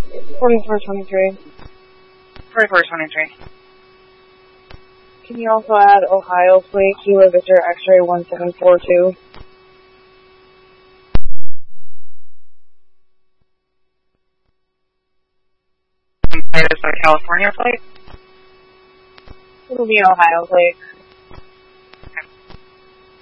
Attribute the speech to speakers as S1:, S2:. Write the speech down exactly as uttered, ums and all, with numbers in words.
S1: forty-four twenty-three.
S2: forty-four twenty-three.
S1: Can you also add Ohio plate, Kilo Victor X-ray one seven four two?
S2: Plate is a California plate?
S1: It'll be an Ohio plate.